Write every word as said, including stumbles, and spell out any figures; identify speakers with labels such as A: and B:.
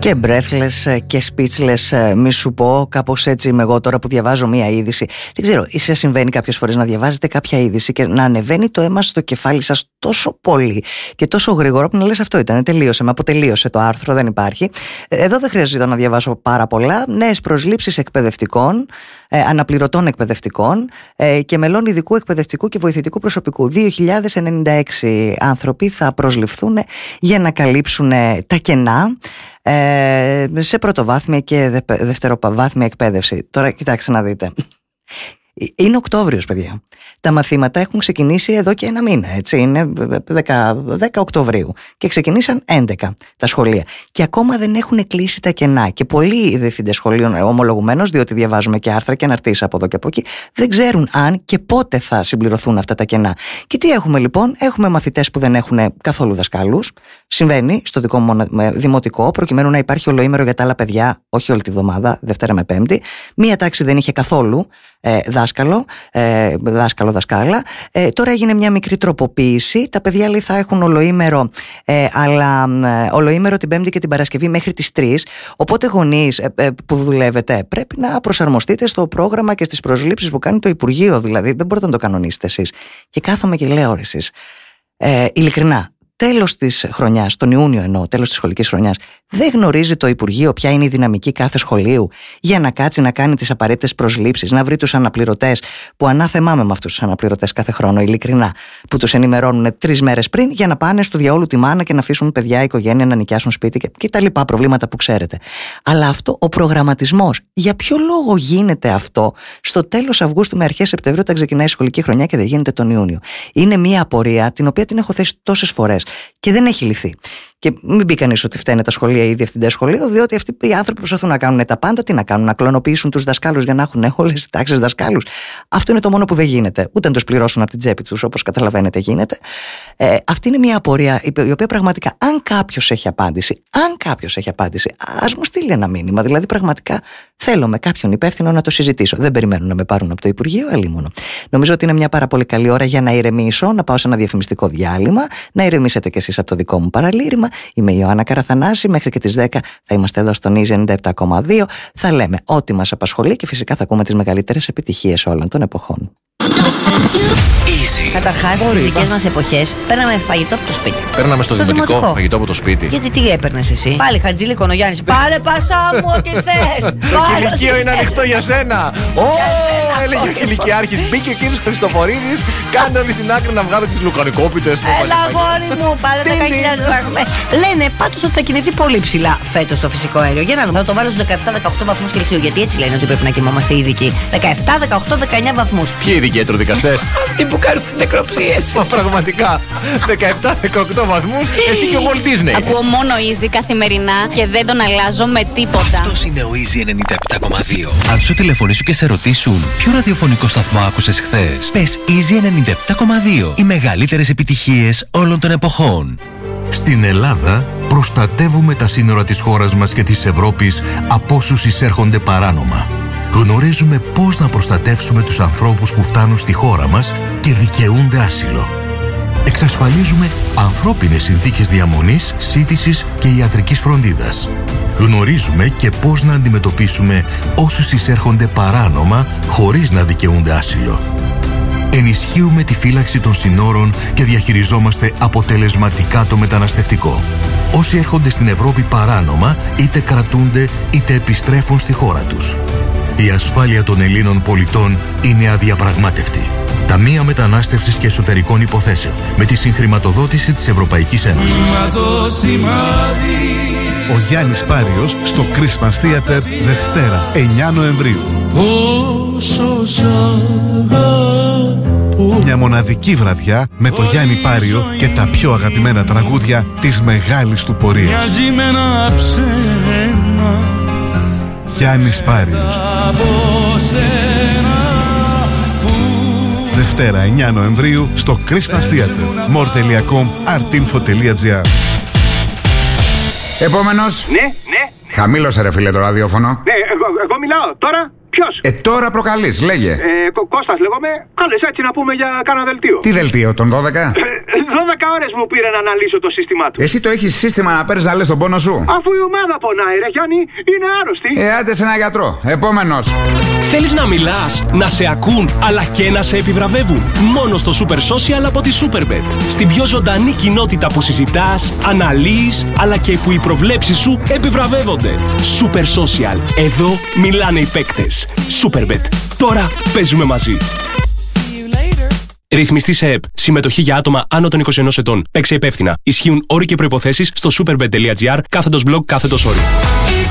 A: Και breathless και speechless, μη σου πω, κάπως έτσι είμαι εγώ τώρα που διαβάζω μία είδηση. Δεν ξέρω, ίσως συμβαίνει κάποιες φορές να διαβάζετε κάποια είδηση και να ανεβαίνει το αίμα στο κεφάλι σας τόσο πολύ και τόσο γρήγορα που να λες αυτό ήταν, τελείωσε, με αποτελείωσε το άρθρο, δεν υπάρχει. Εδώ δεν χρειάζεται να διαβάσω πάρα πολλά. Νέες προσλήψεις εκπαιδευτικών, ε, αναπληρωτών εκπαιδευτικών ε, και μελών ειδικού εκπαιδευτικού και βοηθητικού προσωπικού. δύο χιλιάδες ενενήντα έξι άνθρωποι θα προσληφθούν για να καλύψουν τα κενά ε, σε πρωτοβάθμια και δε, δευτεροβάθμια εκπαίδευση. Τώρα κοιτάξτε να δείτε. Είναι Οκτώβριος, παιδιά. Τα μαθήματα έχουν ξεκινήσει εδώ και ένα μήνα, έτσι. Είναι δέκα Οκτωβρίου. Και ξεκινήσαν έντεκα τα σχολεία. Και ακόμα δεν έχουν κλείσει τα κενά. Και πολλοί διευθυντές σχολείων, ομολογουμένως, διότι διαβάζουμε και άρθρα και αναρτήσεις από εδώ και από εκεί, δεν ξέρουν αν και πότε θα συμπληρωθούν αυτά τα κενά. Και τι έχουμε λοιπόν? Έχουμε μαθητές που δεν έχουν καθόλου δασκάλους. Συμβαίνει στο δικό μου δημοτικό, προκειμένου να υπάρχει ολοήμερο για τα άλλα παιδιά, όχι όλη τη βδομάδα, Δευτέρα με Πέμπτη. Μία τάξη δεν είχε καθόλου ε, δάσκαλο, ε, δάσκαλο, δασκάλα. Ε, τώρα έγινε μια μικρή τροποποίηση. Τα παιδιά λέει θα έχουν ολοήμερο, ε, αλλά ε, ολοήμερο την Πέμπτη και την Παρασκευή μέχρι τις τρεις. Οπότε γονείς ε, ε, που δουλεύετε πρέπει να προσαρμοστείτε στο πρόγραμμα και στις προσλήψεις που κάνει το Υπουργείο. Δηλαδή δεν μπορείτε να το κανονίσετε εσείς. Και κάθομαι και λέω ρε εσείς, ε, ειλικρινά, τέλος της χρονιάς, τον Ιούνιο εννοώ, τέλος της σχολικής χρονιάς, δεν γνωρίζει το Υπουργείο ποια είναι η δυναμική κάθε σχολείου για να κάτσει να κάνει τις απαραίτητες προσλήψεις, να βρει τους αναπληρωτές, που ανάθεμάμε με αυτούς τους αναπληρωτές κάθε χρόνο, ειλικρινά, που τους ενημερώνουν τρεις μέρες πριν για να πάνε στο διαόλου τη μάνα και να αφήσουν παιδιά, οικογένεια να νοικιάσουν σπίτι και, και τα λοιπά προβλήματα που ξέρετε. Αλλά αυτό, ο προγραμματισμός, για ποιο λόγο γίνεται αυτό στο τέλος Αυγούστου με αρχές Σεπτεμβρίου, όταν ξεκινάει η σχολική χρονιά και δεν γίνεται τον Ιούνιο? Είναι μια απορία την οποία την έχω θέσει τόσες φορές και δεν έχει λυθεί. Και μην πει κανείς ότι φταίνε τα σχολεία ή οι διευθυντές σχολείων, διότι αυτοί οι άνθρωποι προσπαθούν να κάνουν τα πάντα. Τι να κάνουν? Να κλωνοποιήσουν τους δασκάλους για να έχουν όλες τις τάξεις δασκάλους. Αυτό είναι το μόνο που δεν γίνεται. Ούτε να τους πληρώσουν από την τσέπη τους, όπως καταλαβαίνετε γίνεται. Ε, αυτή είναι μια απορία η οποία πραγματικά, αν κάποιος έχει απάντηση, αν κάποιος έχει απάντηση, ας μου στείλει ένα μήνυμα. Δηλαδή, πραγματικά θέλω με κάποιον υπεύθυνο να το συζητήσω. Δεν περιμένουν να με πάρουν από το Υπουργείο, αλλήμονο. Νομίζω ότι είναι μια πάρα πολύ καλή ώρα για να ηρεμήσω, να πάω σε ένα διαφημιστικό διάλειμμα, να ηρεμήσετε κι εσείς από το δικό μου παραλήρημα. Είμαι η Ιωάννα Καραθανάση, μέχρι και τις δέκα θα είμαστε εδώ στον Easy ενενήντα επτά κόμμα δύο. Θα λέμε ό,τι μας απασχολεί και φυσικά θα ακούμε τις μεγαλύτερες επιτυχίες όλων των εποχών.
B: Easy. Καταρχάς, στις δικές μας εποχές παίρναμε φαγητό από το σπίτι.
C: Παίρναμε στο, στο δημοτικό, δημοτικό φαγητό από το σπίτι.
B: Γιατί τι έπαιρνες εσύ? Πάλι Χατζήλικο ο Γιάννης. Πάρε πασά μου, ό,τι θες.
C: Το κηλικείο είναι ανοιχτό για σένα. Ω, έλεγε ο κηλικιάρχης. Μπήκε ο κύριος Χριστοφορίδης. Κάντε όλοι στην άκρη να βγάλω τις λουκανικόπιτες.
B: Έλα, αγόρι μου, πάρε δέκα χιλιάδες δραχμές. Λένε πάντως ότι θα κινηθεί πολύ ψηλά φέτος το φυσικό αέριο. Για να δούμε, θα το βάλω στους δεκαεπτά δεκαοκτώ βαθμούς Κελσίου. Γιατί έτσι λένε ότι πρέπει να κοιμόμαστε ειδικοί. δεκαεπτά δεκαοκτώ δεκαεννιά βαθμούς.
C: Ποιοι ειδικοί ιατροδικαστές?
B: Αυτοί που κάνουν τις νεκροψίες.
C: Μα πραγματικά. δεκαεπτά δεκαοκτώ βαθμούς, εσύ και ο Walt Disney.
D: Ακούω μόνο Easy καθημερινά και δεν τον αλλάζω με τίποτα.
E: Αυτός είναι ο Easy ενενήντα επτά κόμμα δύο. Αν σου τηλεφωνήσουν και σε ρωτήσουν ποιο ραδιοφωνικό σταθμό άκουσες χθες, πες Easy ενενήντα επτά κόμμα δύο. Οι μεγαλύτερες επιτυχίες όλων των εποχών.
F: Στην Ελλάδα προστατεύουμε τα σύνορα της χώρας μας και της Ευρώπης από όσους εισέρχονται παράνομα. Γνωρίζουμε πώς να προστατεύσουμε τους ανθρώπους που φτάνουν στη χώρα μας και δικαιούνται άσυλο. Εξασφαλίζουμε ανθρώπινες συνθήκες διαμονής, σύντησης και ιατρικής φροντίδας. Γνωρίζουμε και πώς να αντιμετωπίσουμε όσους εισέρχονται παράνομα χωρίς να δικαιούνται άσυλο. Ενισχύουμε τη φύλαξη των συνόρων και διαχειριζόμαστε αποτελεσματικά το μεταναστευτικό. Όσοι έρχονται στην Ευρώπη παράνομα, είτε κρατούνται είτε επιστρέφουν στη χώρα τους. Η ασφάλεια των Ελλήνων πολιτών είναι αδιαπραγμάτευτη. Ταμεία Μετανάστευσης και Εσωτερικών Υποθέσεων, με τη συγχρηματοδότηση της Ευρωπαϊκής Ένωσης.
G: Ο Γιάννης Πάριος στο Christmas Theater Δευτέρα εννιά Νοεμβρίου. Μια μοναδική βραδιά με το Γιάννη Πάριο και τα πιο αγαπημένα τραγούδια της μεγάλης του πορείας. Γιάννης Πάριος. Δευτέρα εννιά Νοεμβρίου στο Christmas Theater. more τελεία com, artinfo τελεία gr.
H: Επόμενος.
I: Ναι, ναι.
H: Χαμήλωσε ρε φίλε το ραδιόφωνο.
I: Ναι, εγώ, εγώ μιλάω τώρα.
H: Ποιος?
I: Ε, τώρα προκαλείς, λέγε.
H: Ε, Κω- Κώστας λέγομαι. Κάλεσα έτσι να πούμε για κάνα δελτίο.
I: Τι δελτίο, τον δώδεκα?
H: δώδεκα ώρες μου πήρε να αναλύσω το σύστημά του.
I: Εσύ το έχεις σύστημα να παίρνεις να λες τον πόνο σου?
H: Αφού η ομάδα πονάει, ρε Γιάννη, είναι άρρωστη.
I: Ε, άντε σε ένα γιατρό. Επόμενος.
J: Θέλεις να μιλάς, να σε ακούν, αλλά και να σε επιβραβεύουν? Μόνο στο Super Social από τη Superbet. Στην πιο ζωντανή κοινότητα που συζητάς, αναλύεις, αλλά και που οι προβλέψεις σου επιβραβεύονται. Super Social. Εδώ μιλάνε οι παίκτες. Superbet. Τώρα παίζουμε μαζί. Ρυθμιστή σε ΕΠ. Συμμετοχή για άτομα άνω των είκοσι ενός ετών. Παίξε υπεύθυνα. Ισχύουν όροι και προϋποθέσεις στο superbet.gr κάθετος blog κάθετος όροι.